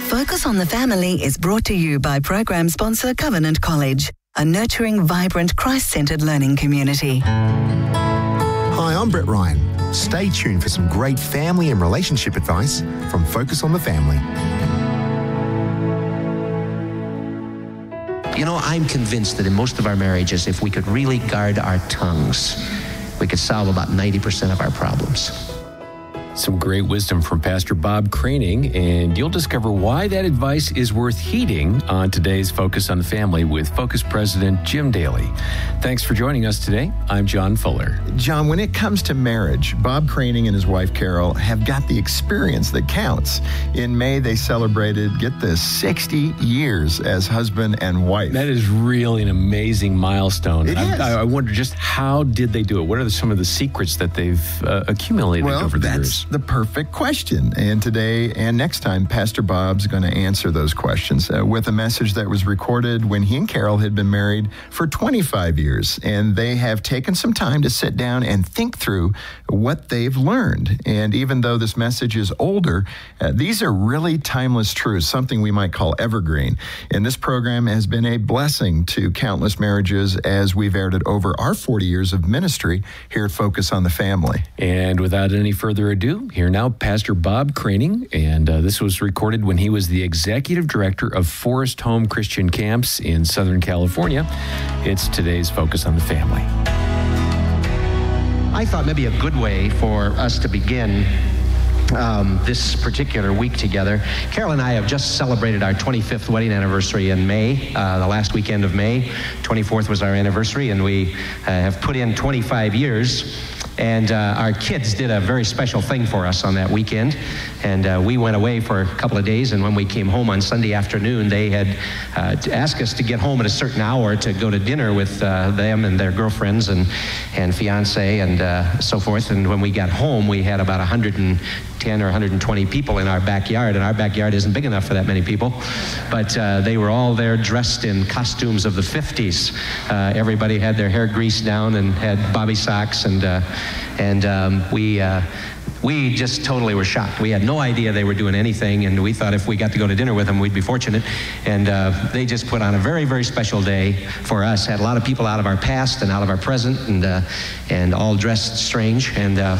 Focus on the Family is brought to you by program sponsor Covenant College, a nurturing, vibrant, Christ-centered learning community. Hi, I'm Brett Ryan. Stay tuned for some great family and relationship advice from Focus on the Family. You know, I'm convinced that in most of our marriages, if we could really guard our tongues, we could solve about 90% of our problems. Some great wisdom from Pastor Bob Craning, and you'll discover why that advice is worth heeding on today's Focus on the Family with Focus President Jim Daly. Thanks for joining us today. I'm John Fuller. John, when it comes to marriage, Bob Craning and his wife Carol have got the experience that counts. In May, they celebrated, get this, 60 years as husband and wife. That is really an amazing milestone. It is. I wonder just how did they do it? What are some of the secrets that they've accumulated over the years? The perfect question. And today and next time, Pastor Bob's going to answer those questions with a message that was recorded when he and Carol had been married for 25 years. And they have taken some time to sit down and think through what they've learned. And even though this message is older, these are really timeless truths, something we might call evergreen. And this program has been a blessing to countless marriages as we've aired it over our 40 years of ministry here at Focus on the Family. And without any further ado, here now, Pastor Bob Craning, and this was recorded when he was the Executive Director of Forest Home Christian Camps in Southern California. It's today's Focus on the Family. I thought maybe a good way for us to begin this particular week together. Carol and I have just celebrated our 25th wedding anniversary in May, the last weekend of May. 24th was our anniversary, and we have put in 25 years. And our kids did a very special thing for us on that weekend. And we went away for a couple of days, and when we came home on Sunday afternoon, they had asked us to get home at a certain hour to go to dinner with them and their girlfriends and fiance and so forth. And when we got home, we had about 110 or 120 people in our backyard, and our backyard isn't big enough for that many people. But they were all there dressed in costumes of the 50s. Everybody had their hair greased down and had bobby socks, and we just totally were shocked. We had no idea they were doing anything, and we thought if we got to go to dinner with them, we'd be fortunate. And they just put on a very, very special day for us. Had a lot of people out of our past and out of our present, and all dressed strange.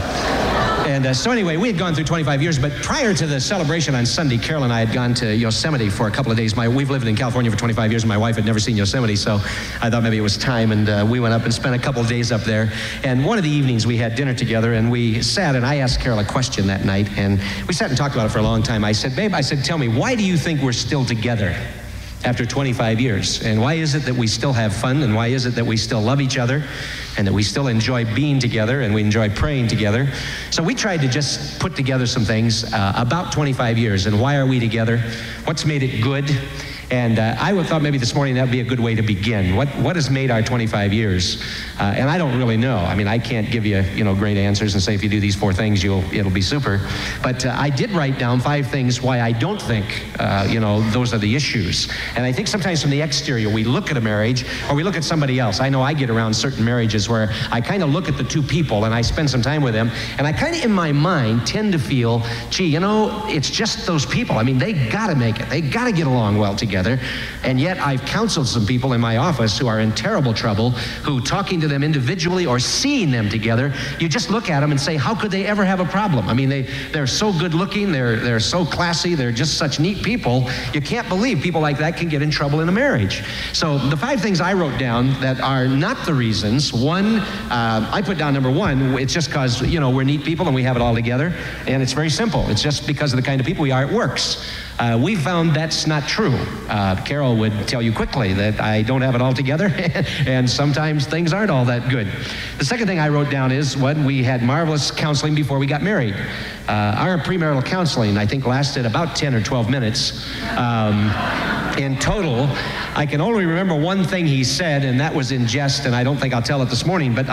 So anyway, we had gone through 25 years, but prior to the celebration on Sunday, Carol and I had gone to Yosemite for a couple of days. We've lived in California for 25 years, and my wife had never seen Yosemite, so I thought maybe it was time, and we went up and spent a couple of days up there. And one of the evenings, we had dinner together, and we sat, and I asked Carol a question that night, and we sat and talked about it for a long time. I said, babe, tell me, why do you think we're still together after 25 years? And why is it that we still have fun? And why is it that we still love each other? And that we still enjoy being together, and we enjoy praying together? So we tried to just put together some things about 25 years, and why are we together? What's made it good? And I thought maybe this morning that would be a good way to begin. What has made our 25 years? And I don't really know. I mean, I can't give you, great answers and say if you do these 4 things, it'll be super. But I did write down 5 things why I don't think, those are the issues. And I think sometimes from the exterior, we look at a marriage or we look at somebody else. I know I get around certain marriages where I kind of look at the 2 people and I spend some time with them, and I kind of in my mind tend to feel, gee, it's just those people. I mean, they got to make it. They got to get along well together. And yet I've counseled some people in my office who are in terrible trouble, who talking to them individually or seeing them together, you just look at them and say, how could they ever have a problem? I mean, they're so good looking, they're so classy, they're just such neat people. You can't believe people like that can get in trouble in a marriage. So the 5 things I wrote down that are not the reasons. One, I put down number 1, it's just because, we're neat people and we have it all together. And it's very simple. It's just because of the kind of people we are, it works. We found that's not true. Carol would tell you quickly that I don't have it all together, and sometimes things aren't all that good. The second thing I wrote down is we had marvelous counseling before we got married. Our premarital counseling, I think, lasted about 10 or 12 minutes. In total, I can only remember one thing he said, and that was in jest, and I don't think I'll tell it this morning, but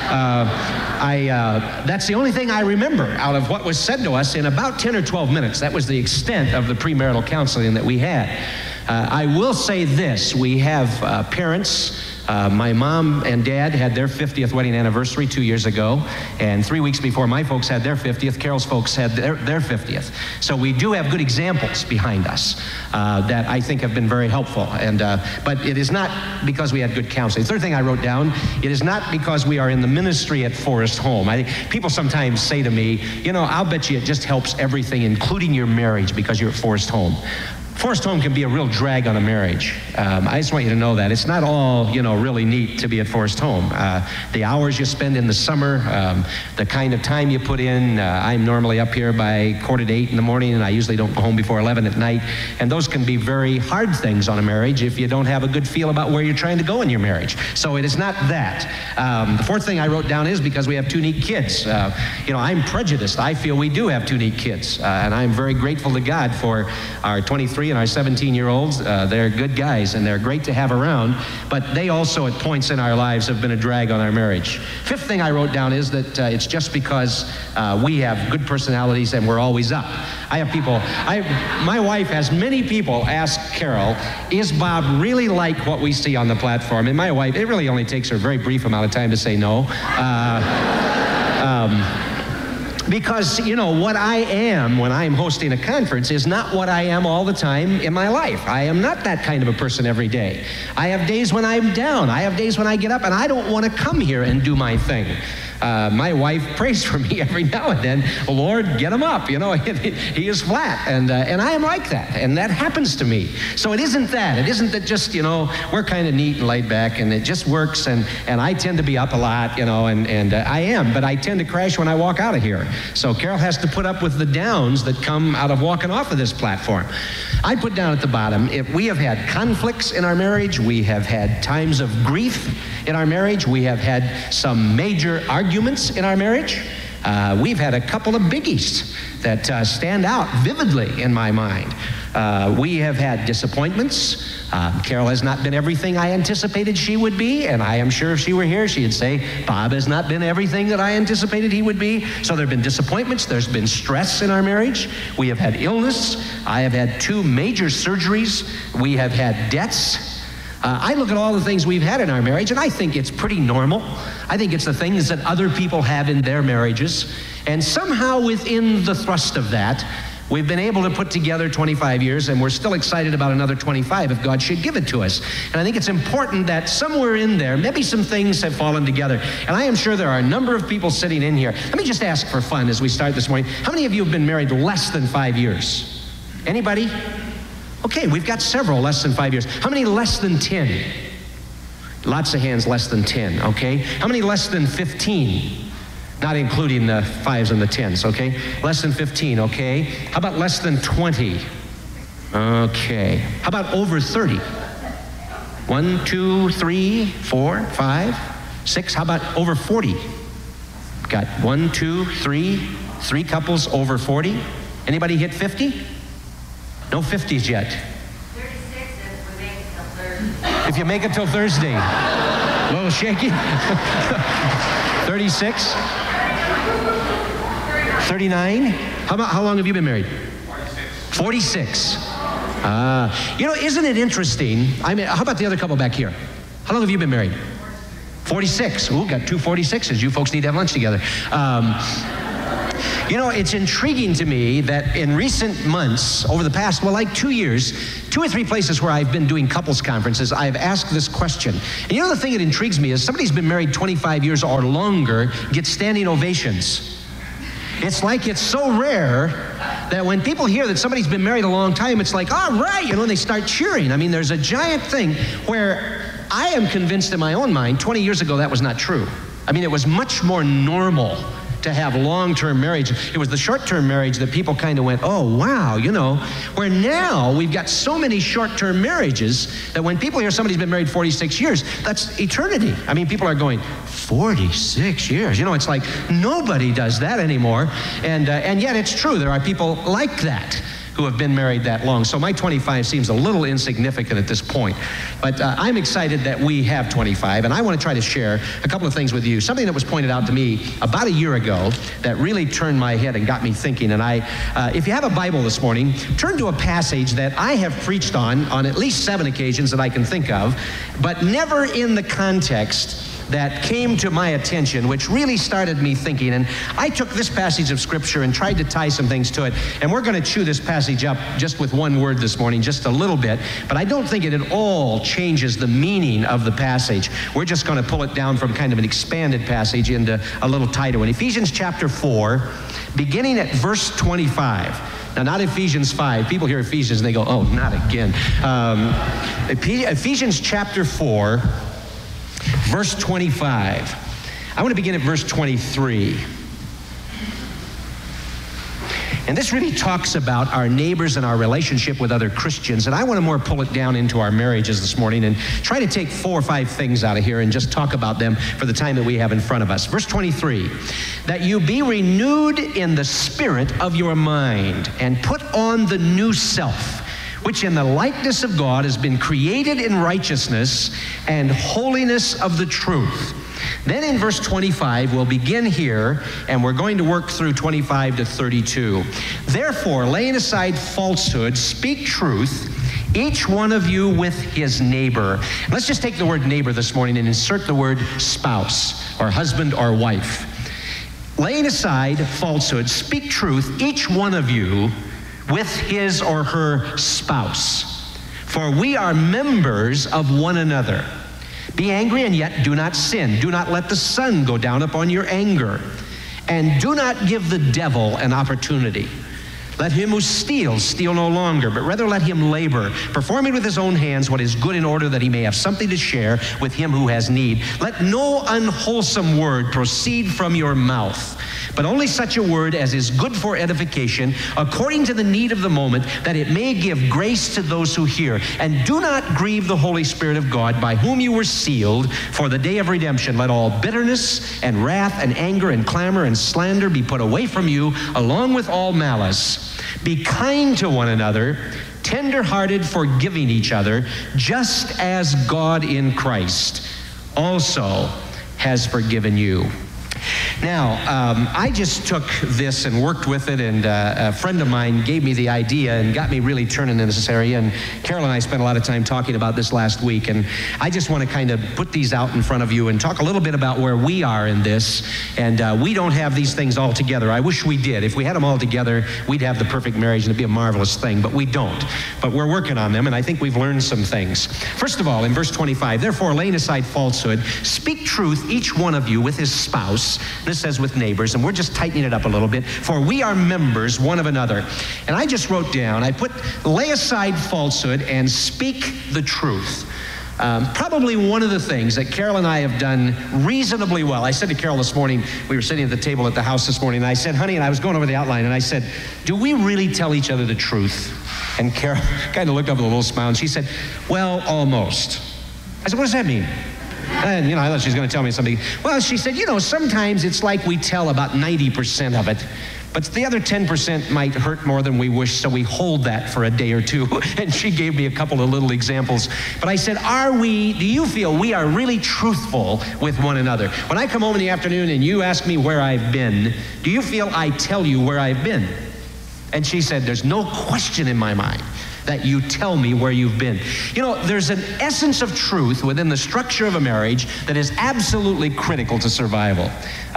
that's the only thing I remember out of what was said to us in about 10 or 12 minutes. That was the extent of the premarital counseling that we had. I will say this, we have parents My mom and dad had their 50th wedding anniversary 2 years ago, and 3 weeks before my folks had their 50th, Carol's folks had their 50th. So we do have good examples behind us that I think have been very helpful. And but it is not because we had good counseling. The third thing I wrote down, it is not because we are in the ministry at Forest Home. People sometimes say to me, you know, I'll bet you it just helps everything, including your marriage, because you're at Forest Home. Forest Home can be a real drag on a marriage. I just want you to know that. It's not all, you know, really neat to be at Forest Home. The hours you spend in the summer, the kind of time you put in. I'm normally up here by 7:45 in the morning, and I usually don't go home before 11 at night. And those can be very hard things on a marriage if you don't have a good feel about where you're trying to go in your marriage. So it is not that. The fourth thing I wrote down is because we have two neat kids. You know, I'm prejudiced. I feel we do have two neat kids. And I'm very grateful to God for our 23 and our 17-year-olds. They're good guys, and they're great to have around, but they also at points in our lives have been a drag on our marriage. Fifth thing I wrote down is that it's just because we have good personalities and we're always up. I have people, my wife has many people ask Carol, is Bob really like what we see on the platform? And my wife, it really only takes her a very brief amount of time to say no. Because, you know, what I am when I'm hosting a conference is not what I am all the time in my life. I am not that kind of a person every day. I have days when I'm down. I have days when I get up and I don't want to come here and do my thing. My wife prays for me every now and then. Lord, get him up. You know, he is flat. And I am like that. And that happens to me. So it isn't that. It isn't that just, you know, we're kind of neat and laid back and it just works. And I tend to be up a lot, you know, and I am. But I tend to crash when I walk out of here. So Carol has to put up with the downs that come out of walking off of this platform. I put down at the bottom, if we have had conflicts in our marriage, we have had times of grief in our marriage, we have had some major arguments in our marriage. We've had a couple of biggies that stand out vividly in my mind. We have had disappointments. Carol has not been everything I anticipated she would be, and I am sure if she were here, she'd say, Bob has not been everything that I anticipated he would be. So there have been disappointments. There's been stress in our marriage. We have had illness. I have had 2 major surgeries. We have had debts. I look at all the things we've had in our marriage, and I think it's pretty normal. I think it's the things that other people have in their marriages. And somehow within the thrust of that, we've been able to put together 25 years, and we're still excited about another 25 if God should give it to us. And I think it's important that somewhere in there, maybe some things have fallen together. And I am sure there are a number of people sitting in here. Let me just ask for fun as we start this morning. How many of you have been married less than 5 years? Anybody? Okay, we've got several less than 5 years. How many less than 10? Lots of hands less than 10, okay? How many less than 15? Not including the 5s and the 10s, okay? Less than 15, okay? How about less than 20? Okay. How about over 30? 1, 2, 3, 4, 5, 6. How about over 40? Got 1, 2, 3 couples over 40. Anybody hit 50? No 50s yet. 36 if we make it till Thursday. If you make it till Thursday. A little shaky. 36? 39? How long have you been married? 46. You know, isn't it interesting? I mean, how about the other couple back here? How long have you been married? 46. Ooh, got 2 46s. You folks need to have lunch together. You know, it's intriguing to me that in recent months, over the past, well, like 2 years, 2 or 3 places where I've been doing couples conferences, I've asked this question. And you know, the thing that intrigues me is somebody's been married 25 years or longer gets standing ovations. It's like it's so rare that when people hear that somebody's been married a long time, it's like, all right, you know, and they start cheering. I mean, there's a giant thing where I am convinced in my own mind, 20 years ago, that was not true. I mean, it was much more normal to have long-term marriage. It was the short-term marriage that people kind of went, oh, wow, you know, where now we've got so many short-term marriages that when people hear somebody's been married 46 years, that's eternity. I mean, people are going, 46 years. You know, it's like nobody does that anymore. And yet it's true. There are people like that who have been married that long. So my 25 seems a little insignificant at this point. But I'm excited that we have 25, and I want to try to share a couple of things with you. Something that was pointed out to me about a year ago that really turned my head and got me thinking. And if you have a Bible this morning, turn to a passage that I have preached on at least 7 occasions that I can think of, but never in the context that came to my attention, which really started me thinking. And I took this passage of Scripture and tried to tie some things to it. And we're going to chew this passage up just with one word this morning, just a little bit. But I don't think it at all changes the meaning of the passage. We're just going to pull it down from kind of an expanded passage into a little tighter one. Ephesians chapter 4, beginning at verse 25. Now, not Ephesians 5. People hear Ephesians and they go, oh, not again. Ephesians chapter 4, verse 25. I want to begin at verse 23. And this really talks about our neighbors and our relationship with other Christians. And I want to more pull it down into our marriages this morning and try to take 4 or 5 things out of here and just talk about them for the time that we have in front of us. Verse 23, that you be renewed in the spirit of your mind and put on the new self, which in the likeness of God has been created in righteousness and holiness of the truth. Then in verse 25, we'll begin here, and we're going to work through 25 to 32. Therefore, laying aside falsehood, speak truth, each one of you with his neighbor. Let's just take the word neighbor this morning and insert the word spouse, or husband or wife. Laying aside falsehood, speak truth, each one of you with his or her spouse. For we are members of one another. Be angry and yet do not sin. Do not let the sun go down upon your anger. And do not give the devil an opportunity. Let him who steals steal no longer, but rather let him labor, performing with his own hands what is good, in order that he may have something to share with him who has need. Let no unwholesome word proceed from your mouth, but only such a word as is good for edification, according to the need of the moment, that it may give grace to those who hear. And do not grieve the Holy Spirit of God, by whom you were sealed for the day of redemption. Let all bitterness and wrath and anger and clamor and slander be put away from you, along with all malice. Be kind to one another, tender-hearted, forgiving each other, just as God in Christ also has forgiven you. Now, I just took this and worked with it, and a friend of mine gave me the idea and got me really turning in this area, and Carol and I spent a lot of time talking about this last week, and I just want to kind of put these out in front of you and talk a little bit about where we are in this, and we don't have these things all together. I wish we did. If we had them all together, we'd have the perfect marriage, and it'd be a marvelous thing, but we don't. But we're working on them, and I think we've learned some things. First of all, in verse 25, therefore, laying aside falsehood, speak truth, each one of you with his spouse. This says with neighbors, and we're just tightening it up a little bit. For we are members one of another. And I just wrote down, I put lay aside falsehood and speak the truth. Probably one of the things that Carol and I have done reasonably well. I said to Carol this morning, we were sitting at the table at the house this morning, and I said, honey, and I was going over the outline, and I said, do we really tell each other the truth? And Carol kind of looked up with a little smile, and she said, well, almost. I said, what does that mean? And, I thought she was going to tell me something. Well, she said, sometimes it's like we tell about 90% of it, but the other 10% might hurt more than we wish, so we hold that for a day or two. And she gave me a couple of little examples. But I said, do you feel we are really truthful with one another? When I come home in the afternoon and you ask me where I've been, do you feel I tell you where I've been? And she said, there's no question in my mind that you tell me where you've been. There's an essence of truth within the structure of a marriage that is absolutely critical to survival.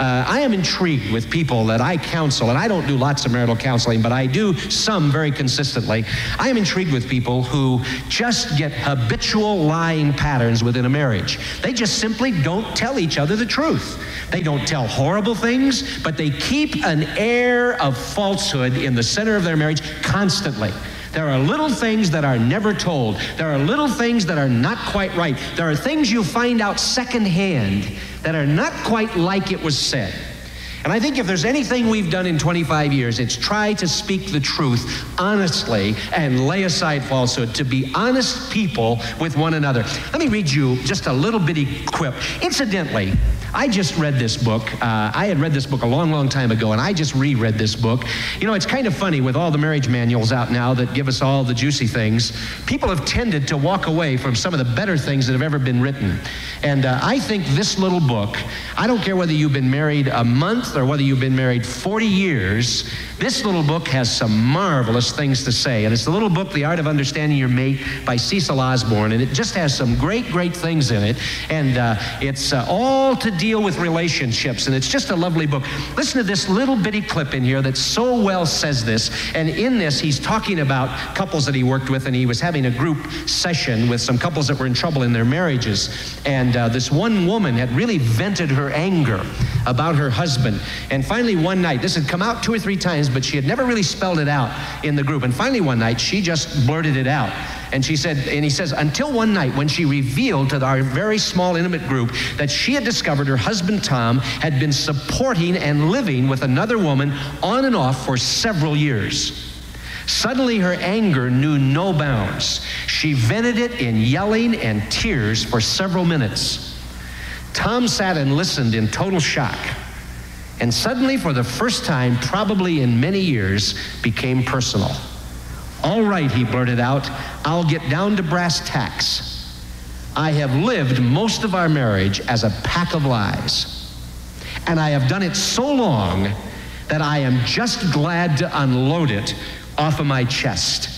I am intrigued with people that I counsel, and I don't do lots of marital counseling, but I do some very consistently. I am intrigued with people who just get habitual lying patterns within a marriage. They just simply don't tell each other the truth. They don't tell horrible things, but they keep an air of falsehood in the center of their marriage constantly. There are little things that are never told. There are little things that are not quite right. There are things you find out secondhand that are not quite like it was said. And And I think if there's anything we've done in 25 years, it's try to speak the truth honestly and lay aside falsehood, to be honest people with one another. Let me read you just a little bitty quip. Incidentally, I just read this book. I had read this book a long, long time ago, and I just reread this book. You know, it's kind of funny with all the marriage manuals out now that give us all the juicy things. People have tended to walk away from some of the better things that have ever been written. And I think this little book, I don't care whether you've been married a month or whether you've been married 40 years, this little book has some marvelous things to say. And it's the little book, The Art of Understanding Your Mate by Cecil Osborne. And it just has some great, great things in it. And it's all to deal with relationships. And it's just a lovely book. Listen to this little bitty clip in here that so well says this. And in this, he's talking about couples that he worked with, and he was having a group session with some couples that were in trouble in their marriages. And this one woman had really vented her anger about her husband. And finally one night, this had come out 2 or 3 times, but she had never really spelled it out in the group. And finally one night, she just blurted it out. And she said, and he says, until one night when she revealed to our very small, intimate group that she had discovered her husband, Tom, had been supporting and living with another woman on and off for several years. Suddenly her anger knew no bounds. She vented it in yelling and tears for several minutes. Tom sat and listened in total shock. And suddenly, for the first time, probably in many years, became personal. All right, he blurted out, I'll get down to brass tacks. I have lived most of our marriage as a pack of lies. And I have done it so long that I am just glad to unload it off of my chest.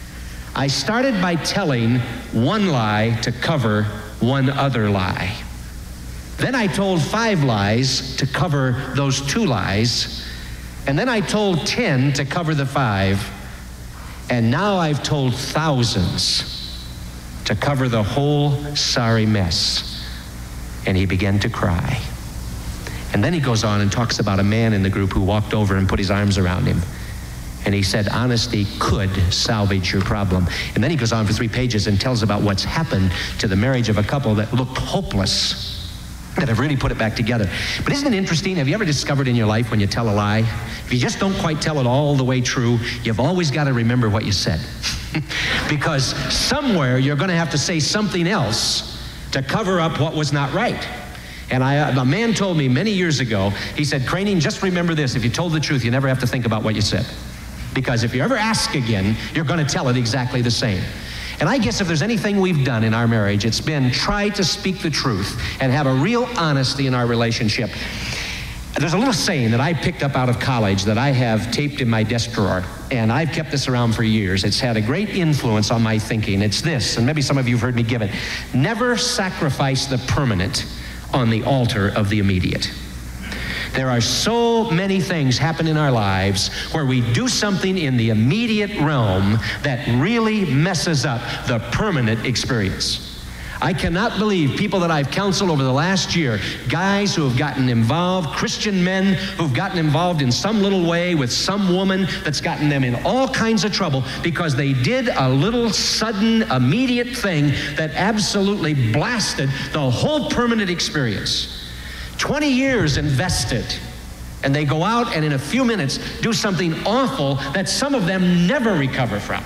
I started by telling one lie to cover one other lie. Then I told 5 lies to cover those 2 lies. And then I told 10 to cover the 5. And now I've told thousands to cover the whole sorry mess. And he began to cry. And then he goes on and talks about a man in the group who walked over and put his arms around him. And he said, honesty could salvage your problem. And then he goes on for 3 pages and tells about what's happened to the marriage of a couple that looked hopeless, that have really put it back together. But isn't it interesting? Have you ever discovered in your life when you tell a lie, if you just don't quite tell it all the way true, you've always got to remember what you said. Because somewhere you're going to have to say something else to cover up what was not right. And a man told me many years ago, he said, Craning, just remember this, if you told the truth, you never have to think about what you said. Because if you ever ask again, you're going to tell it exactly the same. And I guess if there's anything we've done in our marriage, it's been try to speak the truth and have a real honesty in our relationship. There's a little saying that I picked up out of college that I have taped in my desk drawer, and I've kept this around for years. It's had a great influence on my thinking. It's this, and maybe some of you have heard me give it. Never sacrifice the permanent on the altar of the immediate. There are so many things happen in our lives where we do something in the immediate realm that really messes up the permanent experience. I cannot believe people that I've counseled over the last year, guys who have gotten involved, Christian men who've gotten involved in some little way with some woman that's gotten them in all kinds of trouble because they did a little sudden, immediate thing that absolutely blasted the whole permanent experience. 20 years invested, and they go out and in a few minutes do something awful that some of them never recover from.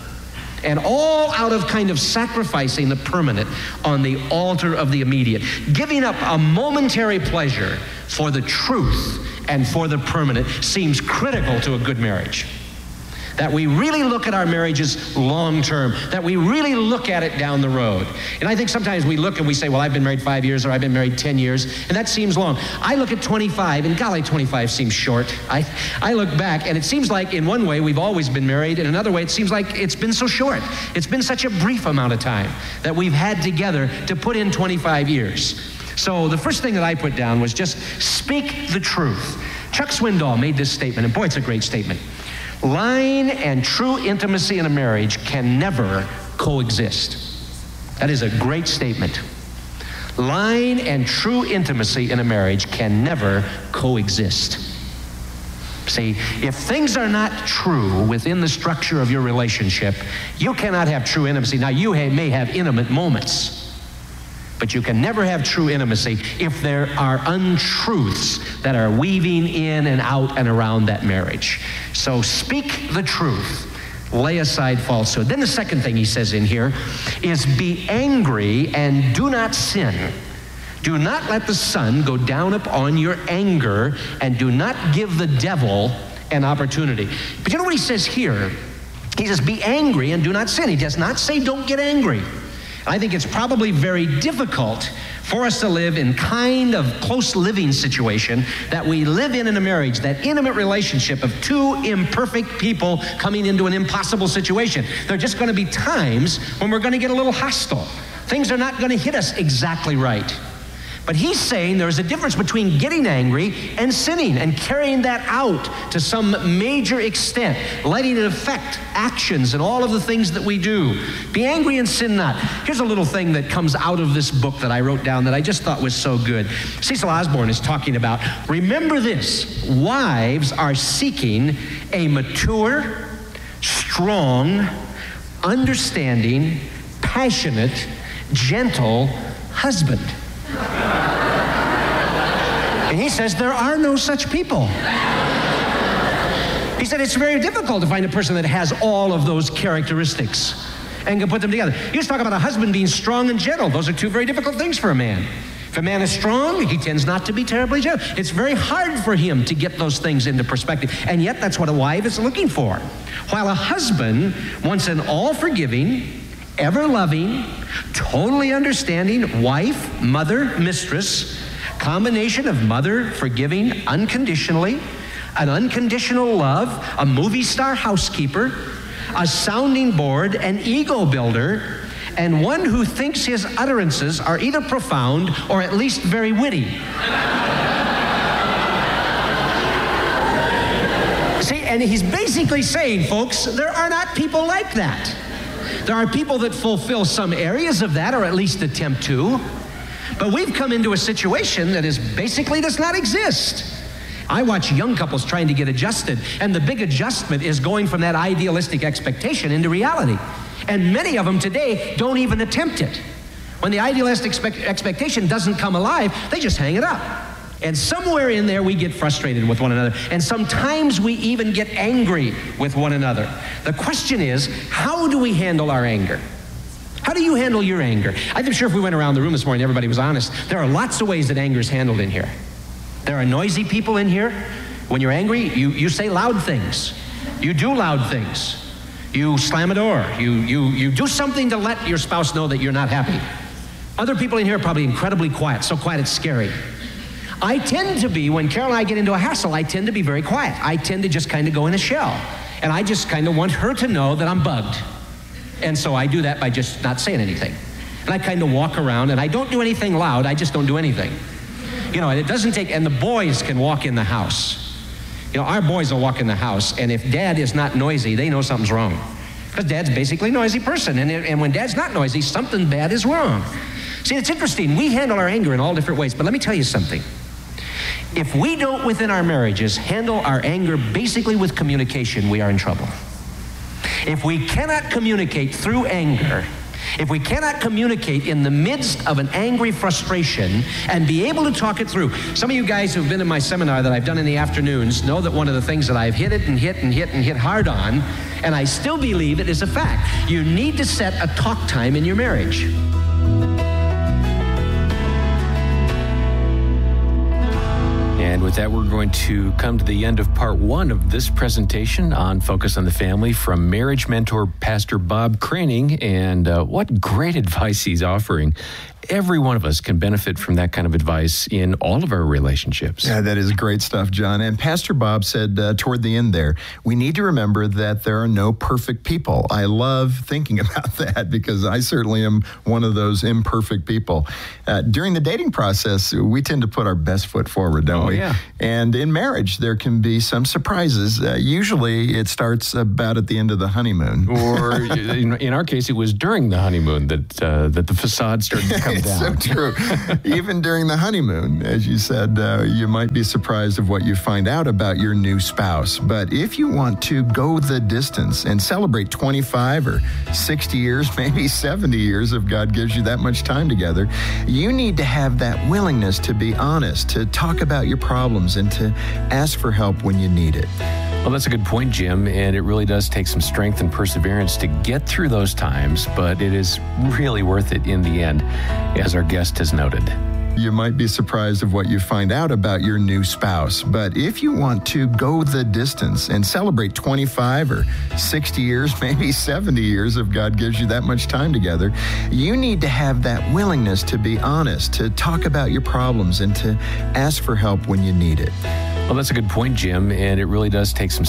And all out of kind of sacrificing the permanent on the altar of the immediate, giving up a momentary pleasure for the truth and for the permanent seems critical to a good marriage. That we really look at our marriages long term, that we really look at it down the road. And I think sometimes we look and we say, well, I've been married 5 years or I've been married 10 years, and that seems long. I look at 25, and golly, 25 seems short. I look back, and it seems like in one way we've always been married, in another way it seems like it's been so short. It's been such a brief amount of time that we've had together to put in 25 years. So the first thing that I put down was just speak the truth. Chuck Swindoll made this statement, and boy, it's a great statement. Lying and true intimacy in a marriage can never coexist. That is a great statement. Lying and true intimacy in a marriage can never coexist. See, if things are not true within the structure of your relationship, you cannot have true intimacy. Now, you may have intimate moments, But you can never have true intimacy if there are untruths that are weaving in and out and around that marriage. So speak the truth. Lay aside falsehood. Then the second thing he says in here is be angry and do not sin. Do not let the sun go down upon your anger, and do not give the devil an opportunity. But you know what he says here? He says be angry and do not sin. He does not say don't get angry. I think it's probably very difficult for us to live in kind of close living situation that we live in a marriage, that intimate relationship of two imperfect people coming into an impossible situation. There are just going to be times when we're going to get a little hostile. Things are not going to hit us exactly right. But he's saying there's a difference between getting angry and sinning and carrying that out to some major extent, letting it affect actions and all of the things that we do. Be angry and sin not. Here's a little thing that comes out of this book that I wrote down that I just thought was so good. Cecil Osborne is talking about, remember this, wives are seeking a mature, strong, understanding, passionate, gentle husband. And he says there are no such people. He said it's very difficult to find a person that has all of those characteristics and can put them together. He was talking about a husband being strong and gentle. Those are two very difficult things for a man. If a man is strong, he tends not to be terribly gentle. It's very hard for him to get those things into perspective. And yet that's what a wife is looking for. While a husband wants an all-forgiving, ever-loving, totally understanding wife, mother, mistress, combination of mother, forgiving unconditionally, an unconditional love, a movie star housekeeper, a sounding board, an ego builder, and one who thinks his utterances are either profound or at least very witty. See, and he's basically saying, folks, there are not people like that. There are people that fulfill some areas of that, or at least attempt to. But we've come into a situation that is basically does not exist. I watch young couples trying to get adjusted, and the big adjustment is going from that idealistic expectation into reality. And many of them today don't even attempt it. When the idealistic expectation doesn't come alive, they just hang it up. And somewhere in there we get frustrated with one another. And sometimes we even get angry with one another. The question is, how do we handle our anger? How do you handle your anger? I'm sure if we went around the room this morning, everybody was honest. There are lots of ways that anger is handled in here. There are noisy people in here. When you're angry, you say loud things. You do loud things. You slam a door. You do something to let your spouse know that you're not happy. Other people in here are probably incredibly quiet, so quiet it's scary. I tend to be, when Carol and I get into a hassle, I tend to be very quiet. I tend to just kind of go in a shell. And I just kind of want her to know that I'm bugged. And so I do that by just not saying anything. And I kind of walk around, and I don't do anything loud, I just don't do anything. You know, and it doesn't take, and the boys can walk in the house. You know, our boys will walk in the house, and if dad is not noisy, they know something's wrong. Because dad's basically a noisy person, and when dad's not noisy, something bad is wrong. See, it's interesting, we handle our anger in all different ways, but let me tell you something. If we don't, within our marriages, handle our anger basically with communication, we are in trouble. If we cannot communicate through anger, if we cannot communicate in the midst of an angry frustration and be able to talk it through. Some of you guys who've been in my seminar that I've done in the afternoons know that one of the things that I've hit hard on, and I still believe it is a fact. You need to set a talk time in your marriage. And with that, we're going to come to the end of part one of this presentation on Focus on the Family from marriage mentor Pastor Bob Craning. And what great advice he's offering. Every one of us can benefit from that kind of advice in all of our relationships. Yeah, that is great stuff, John. And Pastor Bob said toward the end there, we need to remember that there are no perfect people. I love thinking about that because I certainly am one of those imperfect people. During the dating process, we tend to put our best foot forward, don't we? Yeah. And in marriage, there can be some surprises. Usually it starts about at the end of the honeymoon. Or in our case, it was during the honeymoon that the facade started to come calm down. It's so true. Even during the honeymoon, as you said, you might be surprised of what you find out about your new spouse. But if you want to go the distance and celebrate 25 or 60 years, maybe 70 years, if God gives you that much time together, you need to have that willingness to be honest, to talk about your problems, and to ask for help when you need it. Well, that's a good point, Jim, and it really does take some strength and perseverance to get through those times, but it is really worth it in the end, as our guest has noted. You might be surprised of what you find out about your new spouse. But if you want to go the distance and celebrate 25 or 60 years, maybe 70 years, if God gives you that much time together, you need to have that willingness to be honest, to talk about your problems, and to ask for help when you need it. Well, that's a good point, Jim, and it really does take some